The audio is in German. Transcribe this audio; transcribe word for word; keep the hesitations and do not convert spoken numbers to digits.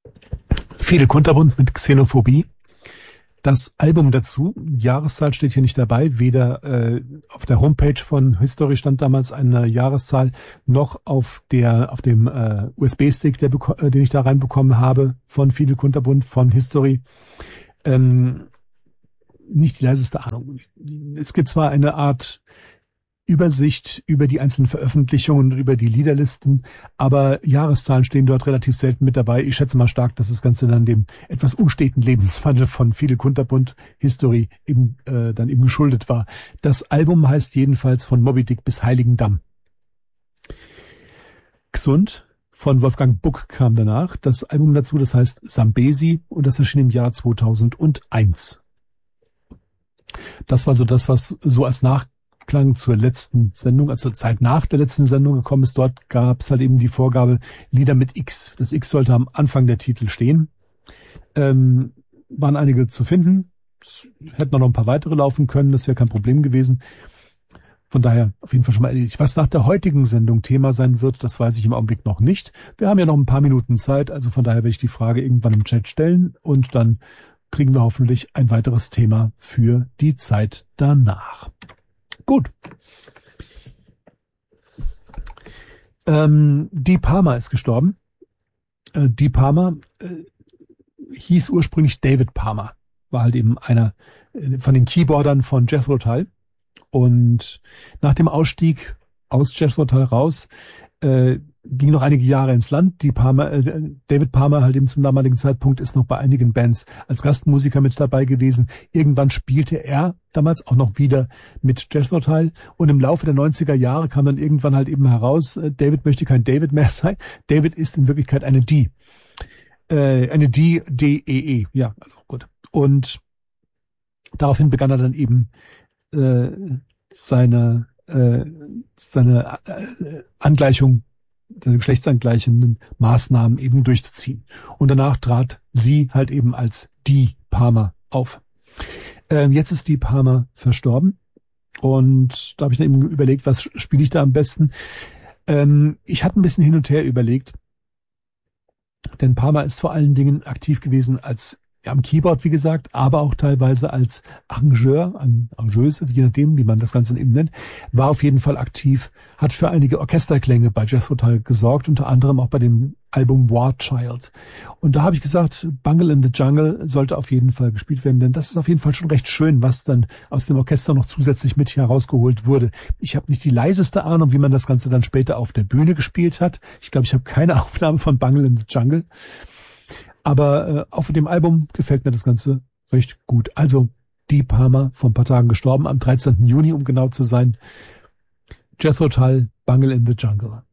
Fidel Kunterbunt mit Xenophobie. Das Album dazu, Jahreszahl steht hier nicht dabei, weder äh, auf der Homepage von History stand damals eine Jahreszahl, noch auf der auf dem äh, U S B-Stick, der, äh, den ich da reinbekommen habe von Fidel Kunterbunt von History. Ähm, nicht die leiseste Ahnung. Es gibt zwar eine Art Übersicht über die einzelnen Veröffentlichungen und über die Liederlisten, aber Jahreszahlen stehen dort relativ selten mit dabei. Ich schätze mal stark, dass das Ganze dann dem etwas unsteten Lebenswandel von Fidel Kunterbunt History eben äh, dann eben geschuldet war. Das Album heißt jedenfalls von Moby Dick bis Heiligendamm. Gesund von Wolfgang Buck kam danach. Das Album dazu, das heißt Sambesi, und das erschien im Jahr zweitausendeins. Das war so das, was so als nach Klang zur letzten Sendung, also zur Zeit nach der letzten Sendung gekommen ist. Dort gab es halt eben die Vorgabe Lieder mit X. Das X sollte am Anfang der Titel stehen. Ähm, waren einige zu finden. Es hätten auch noch ein paar weitere laufen können. Das wäre kein Problem gewesen. Von daher auf jeden Fall schon mal erledigt. Was nach der heutigen Sendung Thema sein wird, das weiß ich im Augenblick noch nicht. Wir haben ja noch ein paar Minuten Zeit. Also von daher werde ich die Frage irgendwann im Chat stellen und dann kriegen wir hoffentlich ein weiteres Thema für die Zeit danach. Gut. Ähm, Dee Palmer ist gestorben. Äh, Dee Palmer äh, hieß ursprünglich David Palmer. War halt eben einer äh, von den Keyboardern von Jethro Tull. Und nach dem Ausstieg aus Jethro Tull raus äh, ging noch einige Jahre ins Land. Die Palmer, äh, David Palmer halt eben zum damaligen Zeitpunkt ist noch bei einigen Bands als Gastmusiker mit dabei gewesen. Irgendwann spielte er damals auch noch wieder mit Jethro Tull und im Laufe der neunziger Jahre kam dann irgendwann halt eben heraus, äh, David möchte kein David mehr sein. David ist in Wirklichkeit eine D. Äh, eine D, D E E. Ja, also gut. Und daraufhin begann er dann eben äh, seine äh, seine äh, Angleichung, seine geschlechtsangleichenden Maßnahmen eben durchzuziehen. Und danach trat sie halt eben als Dee Palmer auf. Ähm, jetzt ist Dee Palmer verstorben und da habe ich dann eben überlegt, was spiele ich da am besten. Ähm, ich hatte ein bisschen hin und her überlegt, denn Palmer ist vor allen Dingen aktiv gewesen als ja, am Keyboard, wie gesagt, aber auch teilweise als Arrangeur, Arrangeuse, je nachdem, wie man das Ganze eben nennt, war auf jeden Fall aktiv, hat für einige Orchesterklänge bei Jethro Tull gesorgt, unter anderem auch bei dem Album War Child. Und da habe ich gesagt, Bungle in the Jungle sollte auf jeden Fall gespielt werden, denn das ist auf jeden Fall schon recht schön, was dann aus dem Orchester noch zusätzlich mit herausgeholt wurde. Ich habe nicht die leiseste Ahnung, wie man das Ganze dann später auf der Bühne gespielt hat. Ich glaube, ich habe keine Aufnahme von Bungle in the Jungle. Aber äh, auf dem Album gefällt mir das Ganze recht gut. Also Dee Palmer, vor ein paar Tagen gestorben, am dreizehnten Juni, um genau zu sein. Jethro Tull, Bungle in the Jungle.